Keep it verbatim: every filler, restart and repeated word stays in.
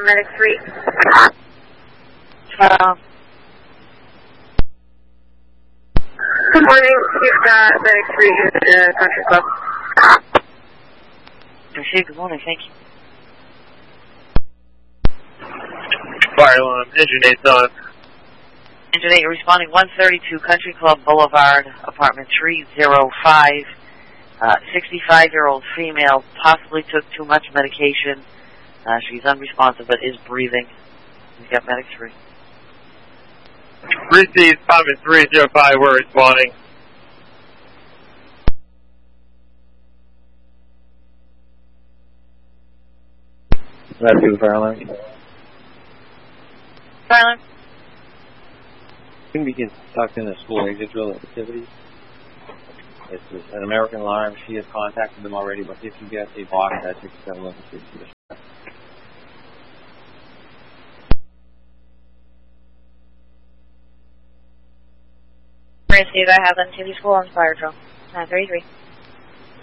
Medic three. Uh, Good morning. You've got Medic three here at the Country Club. Appreciate it. Good morning. Thank you. Fire alarm. Engine eight's on. Engine eight responding one thirty-two Country Club Boulevard, apartment three oh five. Uh, sixty-five-year-old female possibly took too much medication. Uh, she's unresponsive but is breathing. We've got Medic three. Received, apartment three oh five, we're responding. That's you, fire alarm. Fire alarm. Can we get tucked in the school exit drill activities? It's an American alarm. She has contacted them already, but if you get a box at sixty-seven eleven sixty. Steve, I have activity school on fire drill. nine thirty-three.